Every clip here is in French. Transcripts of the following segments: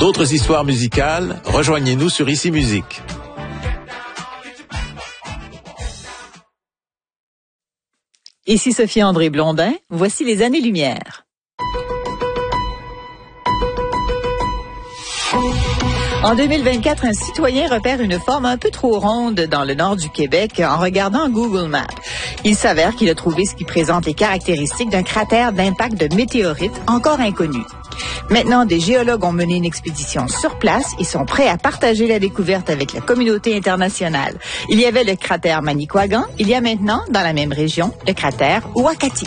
d'autres histoires musicales, rejoignez-nous sur Ici Musique. Ici Sophie-André Blondin, voici les années-lumière. En 2024, un citoyen repère une forme un peu trop ronde dans le nord du Québec en regardant Google Maps. Il s'avère qu'il a trouvé ce qui présente les caractéristiques d'un cratère d'impact de météorite encore inconnu. Maintenant, des géologues ont mené une expédition sur place et sont prêts à partager la découverte avec la communauté internationale. Il y avait le cratère Manicouagan, il y a maintenant, dans la même région, le cratère Ouakatik.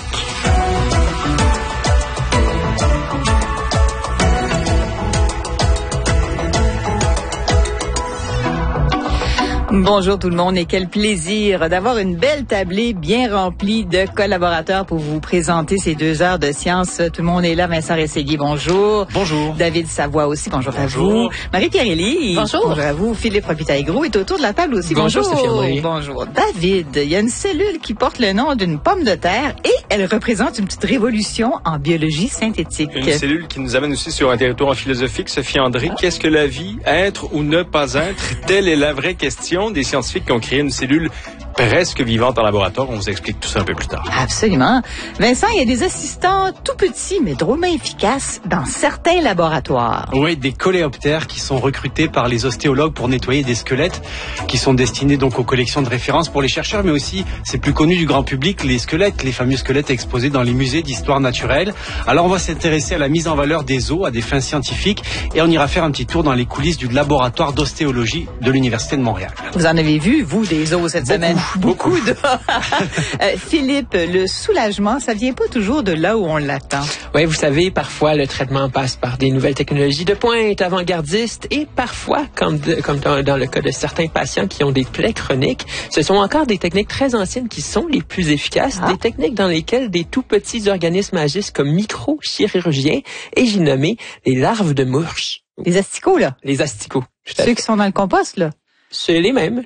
Bonjour tout le monde et quel plaisir d'avoir une belle tablée bien remplie de collaborateurs pour vous présenter ces 2 heures de science. Tout le monde est là. Vincent Rességuier, bonjour. Bonjour. David Savoie aussi, bonjour à vous. Marie-Pierre Elie. Bonjour. Bonjour à vous. Philippe Robitaille-Gros est autour de la table aussi. Bonjour, Sophie-André. Bonjour. David, il y a une cellule qui porte le nom d'une pomme de terre et elle représente une petite révolution en biologie synthétique. Une cellule qui nous amène aussi sur un territoire philosophique. Sophie-André, qu'est-ce que la vie? Être ou ne pas être? Telle est la vraie question. Des scientifiques qui ont créé une cellule presque vivante en laboratoire. On vous explique tout ça un peu plus tard. Absolument. Vincent, il y a des assistants tout petits, mais drôlement efficaces dans certains laboratoires. Oui, des coléoptères qui sont recrutés par les ostéologues pour nettoyer des squelettes qui sont destinés donc aux collections de référence pour les chercheurs, mais aussi, c'est plus connu du grand public, les squelettes, les fameux squelettes exposés dans les musées d'histoire naturelle. Alors, on va s'intéresser à la mise en valeur des os à des fins scientifiques et on ira faire un petit tour dans les coulisses du laboratoire d'ostéologie de l'Université de Montréal. Vous en avez vu, vous, des os cette semaine? Beaucoup de... Philippe, le soulagement, ça vient pas toujours de là où on l'attend. Oui, vous savez, parfois, le traitement passe par des nouvelles technologies de pointe, avant-gardistes, et parfois, comme dans le cas de certains patients qui ont des plaies chroniques, ce sont encore des techniques très anciennes qui sont les plus efficaces, des techniques dans lesquelles des tout petits organismes agissent comme microchirurgiens, et j'ai nommé les larves de mouches. Les asticots, là? Les asticots. Ceux qui sont dans le compost, là? C'est les mêmes.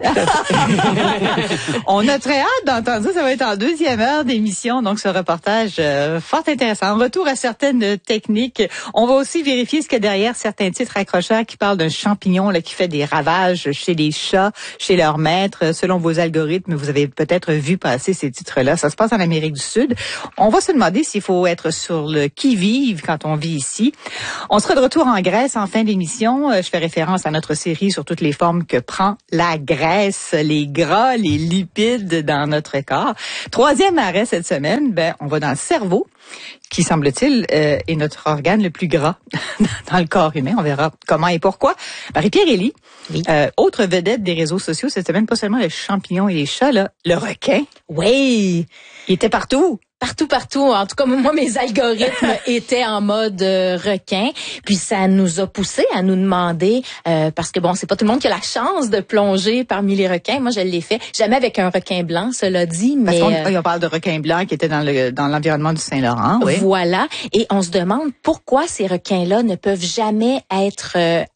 On a très hâte d'entendre ça. Ça va être en 2e heure d'émission. Donc, ce reportage fort intéressant. En retour à certaines techniques, on va aussi vérifier ce qu'il y a derrière certains titres accrocheurs qui parlent d'un champignon là qui fait des ravages chez les chats, chez leurs maîtres. Selon vos algorithmes, vous avez peut-être vu passer ces titres-là. Ça se passe en Amérique du Sud. On va se demander s'il faut être sur le qui-vive quand on vit ici. On sera de retour en Grèce en fin d'émission. Je fais référence à notre série sur toutes les formes que prend la graisse, les gras, les lipides dans notre corps. 3e arrêt cette semaine, on va dans le cerveau, qui semble-t-il est notre organe le plus gras dans le corps humain. On verra comment et pourquoi. Marie-Pierre Elie, oui. Autre vedette des réseaux sociaux cette semaine, pas seulement les champignons et les chats, là, le requin. Oui. Il était partout. Partout. En tout cas, moi, mes algorithmes étaient en mode requin. Puis ça nous a poussé à nous demander, parce que c'est pas tout le monde qui a la chance de plonger parmi les requins. Moi, je l'ai fait. Jamais avec un requin blanc, cela dit. Mais parce qu'on parle de requin blanc qui était dans l'environnement du Saint-Laurent. Oui. Voilà. Et on se demande pourquoi ces requins-là ne peuvent jamais être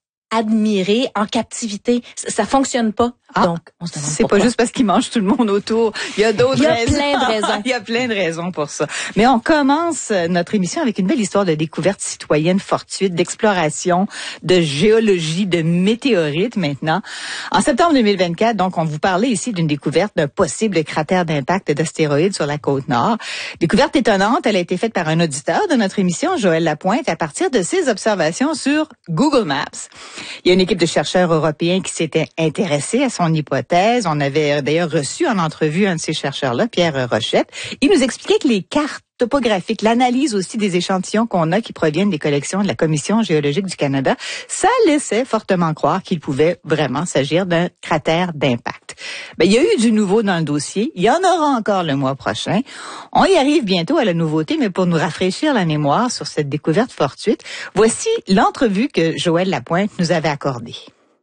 admirés en captivité. Ça fonctionne pas. Donc, on se demande c'est pourquoi. pas juste parce qu'ils mangent tout le monde autour. Il y a d'autres raisons. Plein de raisons. Il y a plein de raisons pour ça. Mais on commence notre émission avec une belle histoire de découverte citoyenne fortuite, d'exploration, de géologie, de météorites maintenant. En septembre 2024, donc, on vous parlait ici d'une découverte d'un possible cratère d'impact d'astéroïdes sur la côte nord. Découverte étonnante, elle a été faite par un auditeur de notre émission, Joël Lapointe, à partir de ses observations sur Google Maps. Il y a une équipe de chercheurs européens qui s'était intéressée à son hypothèse. On avait d'ailleurs reçu en entrevue un de ces chercheurs-là, Pierre Rochette. Il nous expliquait que les cartes topographiques, l'analyse aussi des échantillons qu'on a qui proviennent des collections de la Commission géologique du Canada, ça laissait fortement croire qu'il pouvait vraiment s'agir d'un cratère d'impact. Il y a eu du nouveau dans le dossier. Il y en aura encore le mois prochain. On y arrive bientôt à la nouveauté, mais pour nous rafraîchir la mémoire sur cette découverte fortuite, voici l'entrevue que Joël Lapointe nous avait accordée.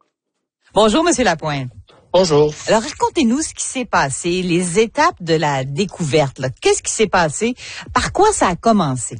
Bonjour, Monsieur Lapointe. Bonjour. Alors, racontez-nous ce qui s'est passé, les étapes de la découverte, là. Qu'est-ce qui s'est passé? Par quoi ça a commencé?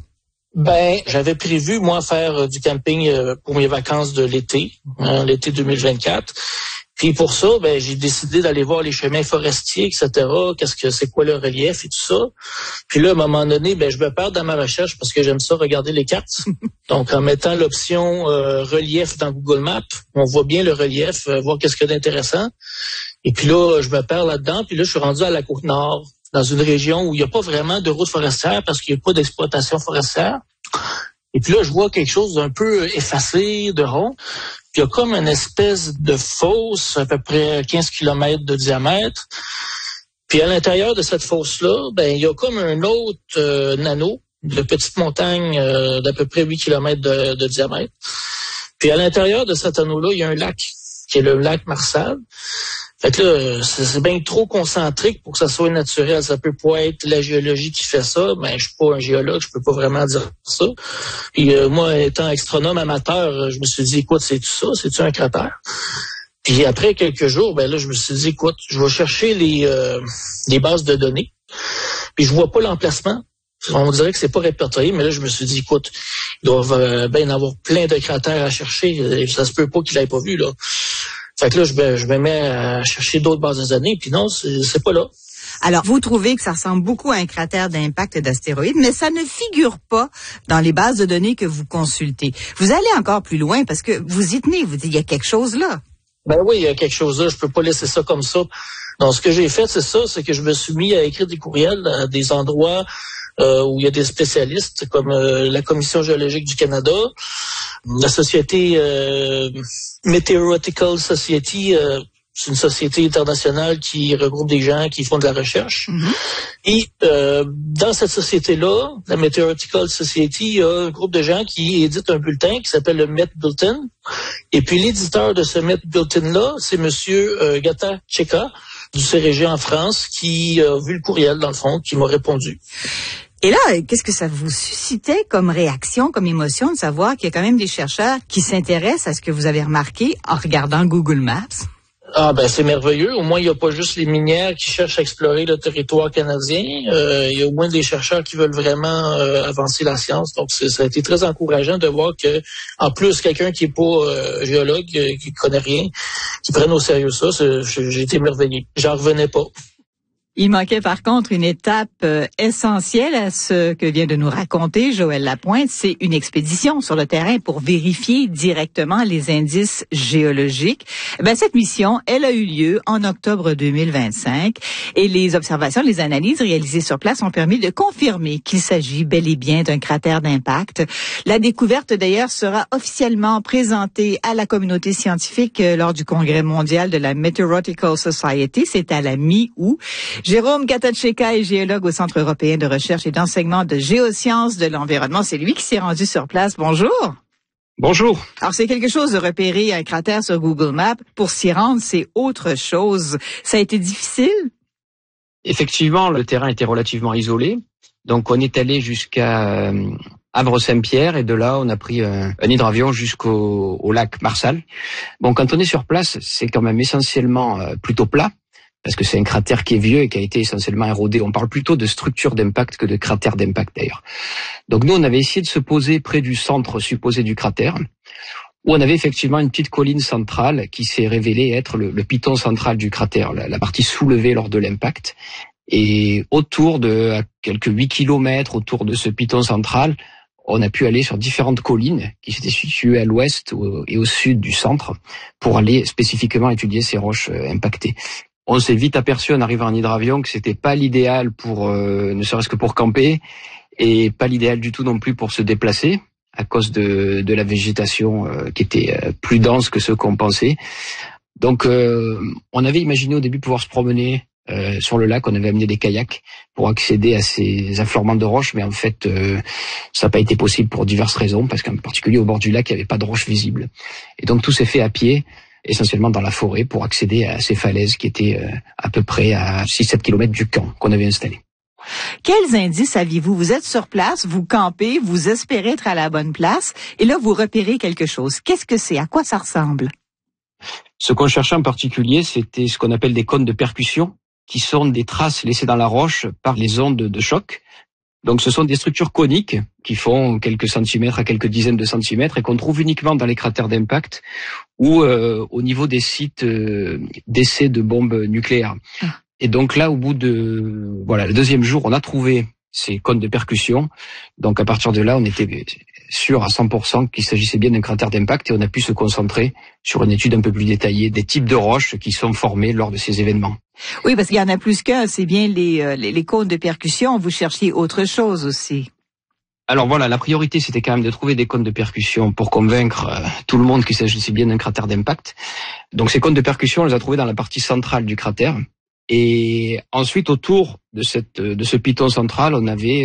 J'avais prévu, moi, faire du camping pour mes vacances de l'été, l'été 2024. Puis pour ça, j'ai décidé d'aller voir les chemins forestiers, etc. C'est quoi le relief et tout ça. Puis là, à un moment donné, je me perds dans ma recherche parce que j'aime ça regarder les cartes. Donc, en mettant l'option relief dans Google Maps, on voit bien le relief, voir qu'est-ce qu'il y a d'intéressant. Et puis là, je me perds là-dedans. Puis là, je suis rendu à la Côte-Nord, dans une région où il n'y a pas vraiment de route forestière parce qu'il n'y a pas d'exploitation forestière. Et puis là, je vois quelque chose d'un peu effacé, de rond. Puis il y a comme une espèce de fosse, à peu près 15 km de diamètre. Puis à l'intérieur de cette fosse-là, il y a comme un autre anneau de petite montagne d'à peu près 8 km de diamètre. Puis à l'intérieur de cet anneau-là, il y a un lac, qui est le lac Marsal. Fait que là, c'est bien trop concentrique pour que ça soit naturel. Ça peut pas être la géologie qui fait ça, mais je suis pas un géologue, je peux pas vraiment dire ça. Puis moi, étant astronome amateur, je me suis dit, écoute, c'est-tu ça? C'est-tu un cratère? Puis après quelques jours, là, je me suis dit, écoute, je vais chercher les bases de données. Puis je vois pas l'emplacement. On dirait que c'est pas répertorié, mais là, je me suis dit, écoute, ils doivent bien avoir plein de cratères à chercher. Ça se peut pas qu'ils l'aient pas vu, là. Fait que là, je me mets à chercher d'autres bases de données, puis non, c'est pas là. Alors, vous trouvez que ça ressemble beaucoup à un cratère d'impact d'astéroïdes, mais ça ne figure pas dans les bases de données que vous consultez. Vous allez encore plus loin parce que vous y tenez, vous dites, il y a quelque chose là. Oui, il y a quelque chose là, je peux pas laisser ça comme ça. Donc, ce que j'ai fait, c'est que je me suis mis à écrire des courriels à des endroits où il y a des spécialistes comme la Commission géologique du Canada, la Société Meteorological Society, c'est une société internationale qui regroupe des gens qui font de la recherche. Mm-hmm. Et dans cette société-là, la Meteorological Society, il y a un groupe de gens qui éditent un bulletin qui s'appelle le Met Bulletin. Et puis l'éditeur de ce Met Bulletin-là, c'est Monsieur Gata Cheka du CRG en France, qui a vu le courriel, dans le fond, qui m'a répondu. Et là, qu'est-ce que ça vous suscitait comme réaction, comme émotion de savoir qu'il y a quand même des chercheurs qui s'intéressent à ce que vous avez remarqué en regardant Google Maps? C'est merveilleux. Au moins, il n'y a pas juste les minières qui cherchent à explorer le territoire canadien. Il y a au moins des chercheurs qui veulent vraiment avancer la science. Donc, ça a été très encourageant de voir que, en plus, quelqu'un qui est pas géologue, qui connaît rien, qui prenne au sérieux ça, j'ai été émerveillé. J'en revenais pas. Il manquait par contre une étape essentielle à ce que vient de nous raconter Joël Lapointe, c'est une expédition sur le terrain pour vérifier directement les indices géologiques. Cette mission, elle a eu lieu en octobre 2025 et les observations, les analyses réalisées sur place ont permis de confirmer qu'il s'agit bel et bien d'un cratère d'impact. La découverte d'ailleurs sera officiellement présentée à la communauté scientifique lors du congrès mondial de la Meteorological Society, c'est à la mi-août. Jérôme Gatacheka est géologue au Centre européen de recherche et d'enseignement de géosciences de l'environnement. C'est lui qui s'est rendu sur place. Bonjour. Bonjour. Alors, c'est quelque chose de repérer un cratère sur Google Maps. Pour s'y rendre, c'est autre chose. Ça a été difficile? Effectivement, le terrain était relativement isolé. Donc, on est allé jusqu'à Havre-Saint-Pierre et de là, on a pris un hydravion jusqu'au lac Marsal. Bon, quand on est sur place, c'est quand même essentiellement plutôt plat. Parce que c'est un cratère qui est vieux et qui a été essentiellement érodé. On parle plutôt de structure d'impact que de cratère d'impact d'ailleurs. Donc nous, on avait essayé de se poser près du centre supposé du cratère, où on avait effectivement une petite colline centrale qui s'est révélée être le piton central du cratère, la partie soulevée lors de l'impact. Et autour de à quelques 8 km autour de ce piton central, on a pu aller sur différentes collines qui s'étaient situées à l'ouest et au sud du centre pour aller spécifiquement étudier ces roches impactées. On s'est vite aperçu en arrivant en hydravion que c'était pas l'idéal pour, ne serait-ce que pour camper, et pas l'idéal du tout non plus pour se déplacer à cause de la végétation qui était plus dense que ce qu'on pensait. Donc, on avait imaginé au début pouvoir se promener sur le lac. On avait amené des kayaks pour accéder à ces affleurements de roches, mais en fait, ça n'a pas été possible pour diverses raisons, parce qu'en particulier au bord du lac, il n'y avait pas de roches visibles. Et donc, tout s'est fait à pied, essentiellement dans la forêt, pour accéder à ces falaises qui étaient à peu près à 6-7 km du camp qu'on avait installé. Quels indices aviez-vous? Vous êtes sur place, vous campez, vous espérez être à la bonne place, et là, vous repérez quelque chose. Qu'est-ce que c'est? À quoi ça ressemble? Ce qu'on cherchait en particulier, c'était ce qu'on appelle des cônes de percussion, qui sont des traces laissées dans la roche par les ondes de choc. Donc ce sont des structures coniques qui font quelques centimètres à quelques dizaines de centimètres et qu'on trouve uniquement dans les cratères d'impact ou au niveau des sites d'essais de bombes nucléaires. Et donc là, au bout de le deuxième jour, on a trouvé ces cônes de percussion. Donc à partir de là, on était sûr à 100% qu'il s'agissait bien d'un cratère d'impact et on a pu se concentrer sur une étude un peu plus détaillée des types de roches qui sont formées lors de ces événements. Oui, parce qu'il y en a plus qu'un. C'est bien les cônes de percussion. Vous cherchiez autre chose aussi. Alors voilà, la priorité, c'était quand même de trouver des cônes de percussion pour convaincre tout le monde qu'il s'agissait bien d'un cratère d'impact. Donc ces cônes de percussion, on les a trouvés dans la partie centrale du cratère. Et ensuite, autour de ce piton central, on avait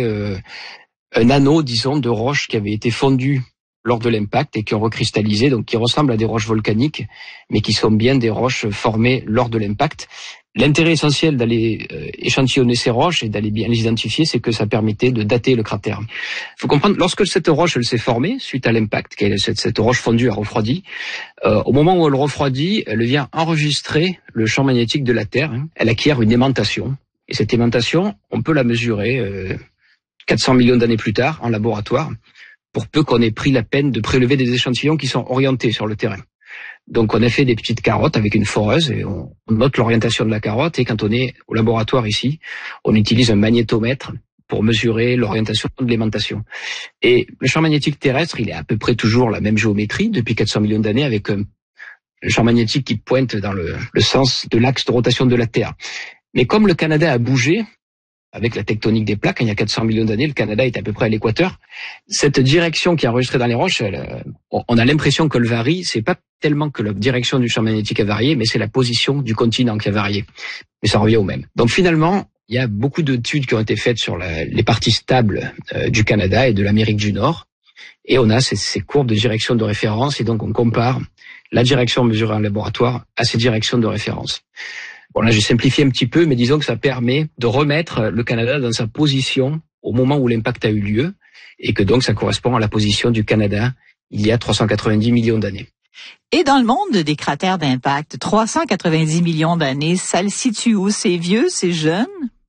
un anneau, disons, de roches qui avaient été fondues lors de l'impact et qui ont recristallisé, donc qui ressemblent à des roches volcaniques, mais qui sont bien des roches formées lors de l'impact. L'intérêt essentiel d'aller échantillonner ces roches et d'aller bien les identifier, c'est que ça permettait de dater le cratère. Il faut comprendre, lorsque cette roche elle s'est formée suite à l'impact, cette roche fondue a refroidi, au moment où elle refroidit, elle vient enregistrer le champ magnétique de la Terre. Elle acquiert une aimantation. Et cette aimantation, on peut la mesurer 400 millions d'années plus tard en laboratoire, pour peu qu'on ait pris la peine de prélever des échantillons qui sont orientés sur le terrain. Donc on a fait des petites carottes avec une foreuse et on note l'orientation de la carotte, et quand on est au laboratoire ici, on utilise un magnétomètre pour mesurer l'orientation de l'aimantation. Et le champ magnétique terrestre, il est à peu près toujours la même géométrie depuis 400 millions d'années, avec un champ magnétique qui pointe dans le sens de l'axe de rotation de la Terre. Mais comme le Canada a bougé, avec la tectonique des plaques, il y a 400 millions d'années, le Canada est à peu près à l'équateur. Cette direction qui est enregistrée dans les roches, on a l'impression qu'elle varie. C'est pas tellement que la direction du champ magnétique a varié, mais c'est la position du continent qui a varié. Mais ça revient au même. Donc finalement, il y a beaucoup d'études qui ont été faites sur les parties stables du Canada et de l'Amérique du Nord. Et on a ces courbes de direction de référence, et donc on compare la direction mesurée en laboratoire à ces directions de référence. Bon, là, j'ai simplifié un petit peu, mais disons que ça permet de remettre le Canada dans sa position au moment où l'impact a eu lieu, et que donc ça correspond à la position du Canada il y a 390 millions d'années. Et dans le monde des cratères d'impact, 390 millions d'années, ça le situe où? C'est vieux, c'est jeune?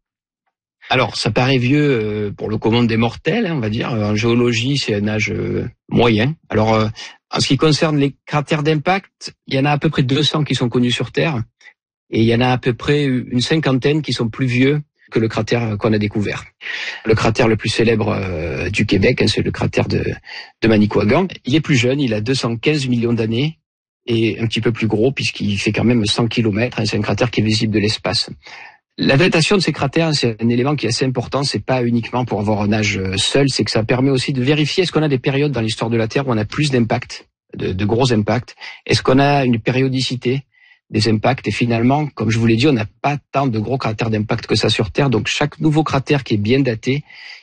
Alors, ça paraît vieux pour le commun des mortels, on va dire. En géologie, c'est un âge moyen. Alors, en ce qui concerne les cratères d'impact, il y en a à peu près 200 qui sont connus sur Terre. Et il y en a à peu près une cinquantaine qui sont plus vieux que le cratère qu'on a découvert. Le cratère le plus célèbre du Québec, c'est le cratère de Manicouagan. Il est plus jeune, il a 215 millions d'années et un petit peu plus gros puisqu'il fait quand même 100 km. C'est un cratère qui est visible de l'espace. La datation de ces cratères, c'est un élément qui est assez important. C'est pas uniquement pour avoir un âge seul, c'est que ça permet aussi de vérifier est-ce qu'on a des périodes dans l'histoire de la Terre où on a plus d'impacts, de gros impacts. Est-ce qu'on a une périodicité des impacts? Et finalement, comme je vous l'ai dit, on n'a pas tant de gros cratères d'impact que ça sur Terre. Donc chaque nouveau cratère qui est bien daté,